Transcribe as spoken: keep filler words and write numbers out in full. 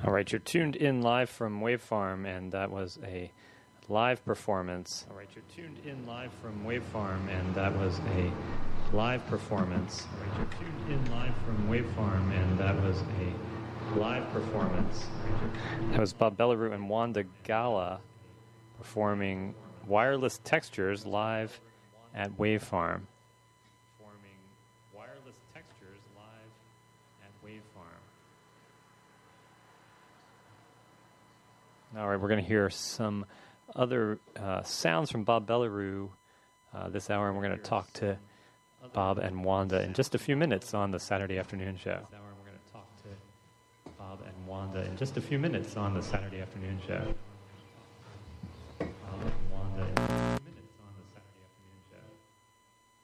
All right, you're tuned in live from Wavefarm, and that was a live performance. All right, you're tuned in live from Wavefarm, and that was a live performance. All right, you're tuned in live from Wavefarm, and that was a live performance. That was Bob Bellarue and Wanda Gala performing Wireless Textures live at Wavefarm. Performing Wireless Textures live at Wavefarm. All right, we're going to hear some other uh, sounds from Bob Bellarue uh, this hour, and we're going to talk to Bob and Wanda in just a few minutes on the Saturday afternoon show. This hour, we're going to talk to Bob and Wanda in just a few minutes on the Saturday afternoon show.